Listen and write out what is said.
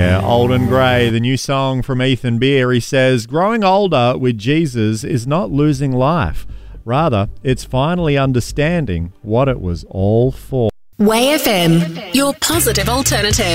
Yeah, Old and Grey, the new song from Ethan Beer. He says, growing older with Jesus is not losing life. Rather, it's finally understanding what it was all for. Way FM, your positive alternative.